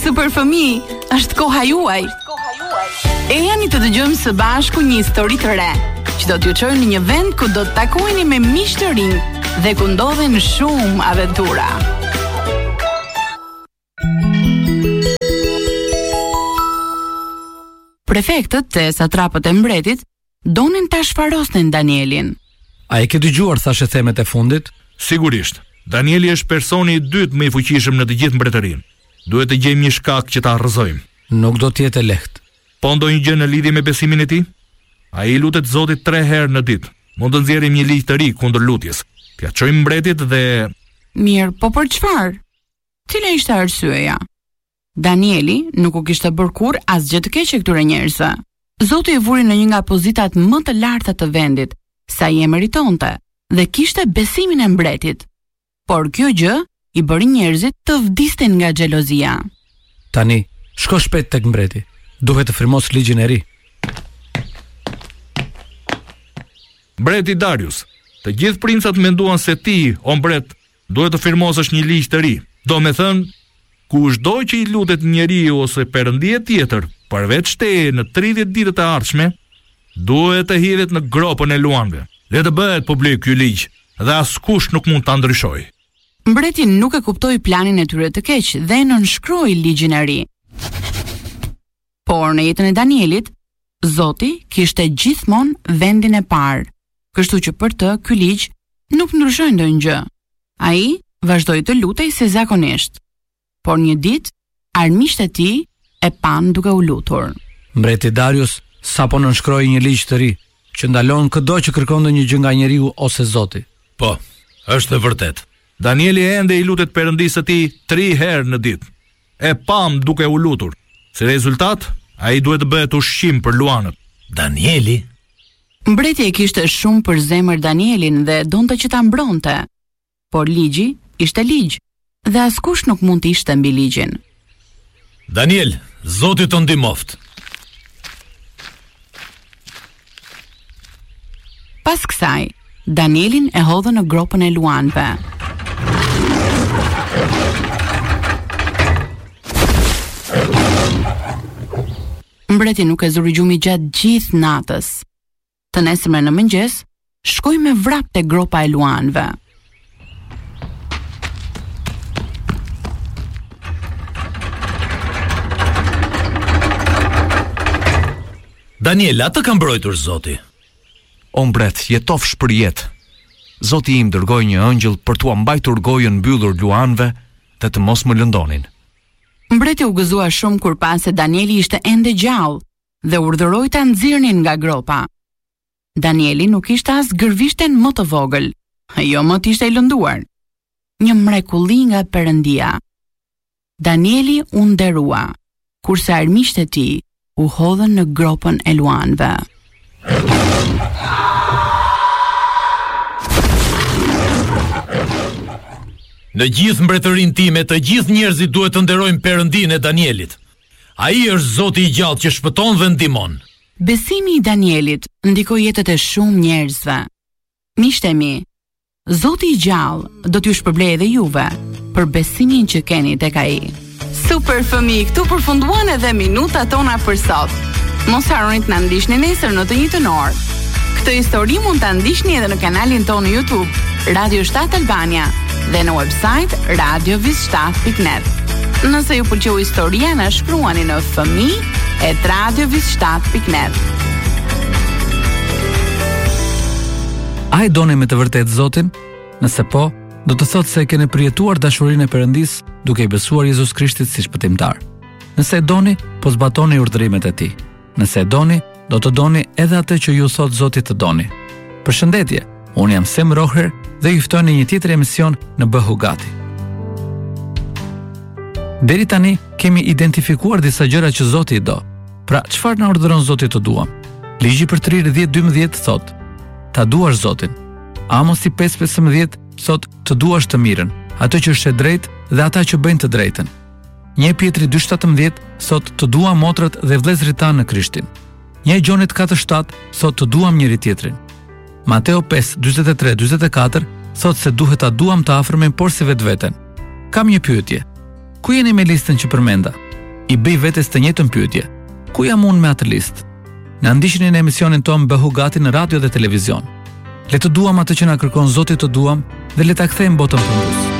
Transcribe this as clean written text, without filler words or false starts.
super fëmijë, është koha juaj. E jani të dëgjojmë së bashku një histori të re, që do t'ju çojë në një vend ku do të takoheni me miq të rinj dhe ku ndodhen shumë aventura. Prefektët te satrapët e mbretit donin ta shfarosnin Danielin. A e ke dëgjuar thashë themet e fundit? Sigurisht. Danieli është personi i dytë më i fuqishëm në të gjithë mbretërinë. Duhet të gjejmë një shkak që ta arrëzojmë. Nuk do të jetë lehtë. Po ndonjë gjë në lidhje me besimin e tij? Ai lutet Zotit 3 herë në ditë. Mund të nxjerrim një ligj të ri kundër lutjes. T'ia çojmë mbretit dhe Mirë, po për çfarë? Cila ishte arsyeja? Danieli nuk u kishte bërë kur asgjë të keqe këtyre njerëzve. Zoti e vuri në një nga pozitat më të larta të vendit, sa i e meritonte, dhe kishte besimin e mbretit. Por kjo gjë i bëri njerëzit të vdisnin nga xhelozia. Tani, shko shpejt tek mbreti. Duhet të firmos ligjin e ri. Mbreti Darius, të gjithë princat menduan se ti, o mbret, duhet të firmosësh një ligj të ri. Do me thënë, kushdo që i lutet njeriu ose perëndie tjetër, përveç teje në 30 ditët e ardhshme, duhet të hidhet në gropën e luanëve. Dhe të bëhet publik ky ligj, dhe askush nuk mund ta ndryshojë. Mbreti nuk e kuptoi planin e tyre të keq dhe nënshkroi ligjin e ri. Por në jetën e Danielit, Zoti kishte gjithmonë vendin e parë, kështu që për të ky ligj nuk ndryshoi ndonjë gjë. Ai vazhdoi të lutej si zakonisht. Por një ditë, armiqtë e tij e pan duke u lutur. Mbreti Darius sapo nënshkroi një ligj të ri, që ndalon çdo që kërkon ndonjë gjë nga njeriu ose Zoti. Po, është e vërtet. Danieli ende i lutet perëndisë së tij 3 herë në ditë. E pam duke u lutur. Si rezultat, ai duhet të bëhet ushqim për luanët. Danieli? Mbreti e kishte shumë për zemër Danielin dhe donte që ta mbronte. Por ligji ishte ligj, dhe askush nuk mund të ishte mbi ligjin. Daniel, Zoti të ndihmoft. Pas kësaj, Danielin e hodhë në gropën e luanëve. Mbreti nuk e zuri gjumi gjatë gjithë natës. Të nesërmen në mëngjes, shkoi me vrap te gropa e luanëve. Daniel, atë ka mbrojtur Zoti. O mbret, jetofsh për jetë. Zoti im dërgoi një ëngjëll për t'u mbajtur gojën mbyllur luanëve dhe të mos më lëndonin. Mbreti u gëzua shumë kur pa se Danieli ishte ende gjallë dhe urdhëroi ta nxirrnin nga gropa. Danieli nuk ishte as gërvishten më të vogël, jo më të ishte i lënduar. Një mrekulli nga Perëndia. Danieli u nderua, kurse armiqtë e tij u hodhën në gropën e luanëve. Në gjithë mbretërinë time, të gjithë njerëzit duhet të nderojnë Perëndinë e Danielit. Ai është Zoti i gjallë që shpëton dhe ndihmon. Besimi i Danielit ndikoi jetët e shumë njerëzve. Miqtë e mi, Zoti i gjallë do t'ju shpërblejë edhe juve për besimin që keni tek ai. Super fëmijë, këtu përfunduan edhe minutat tona për sot. Mos harroni të na ndiqni nesër në të njëjtën orë. Këtë histori mund ta ndiqni edhe në kanalin tonë në YouTube, Radio 7 Albania, dhe në website radiovis7.net. Nëse ju pëlqeu historia, na shkruani në fëmijë@radiovis7.net. A e doni me të vërtetë Zotin? Nëse po, do të thotë se e keni përjetuar dashurinë e Perëndisë duke i besuar Jezus Krishtit si shpëtimtar. Nëse e doni, po zbatoni urdhërimet e tij. Nëse e doni, do të doni edhe atë që ju thot Zoti të doni. Përshëndetje, unë jam Sem Roher dhe ju ftoj në një tjetër emision në Bëhu Gati. Deri tani kemi identifikuar disa gjëra që Zoti i do. Pra, çfarë na urdhëron Zoti të duam? Ligji për 10:12 thot: ta duash Zotin. Amosi 5:15 thot: të duash të mirën, atë që është e drejtë dhe ata që bëjnë të drejtën. 1 Pjetri 2:17 thot: të duam motrat dhe vëllezërit tanë në Krishtin. 1 Gjonit 4:7 thot: të duam njëri tjetrin. Mateo 5:43-44 thot se duhet ta duam të afërmin por si vetveten. Kam një pyetje. Ku jeni me listën që përmenda? i bëj vetes të njëjtën pyetje. Ku jam unë me atë listë? Na ndiqni në emisionin ton Bëhu Gati në radio dhe televizion. Le të duam atë që na kërkon Zoti të duam dhe le ta kthejmë botën përmbys.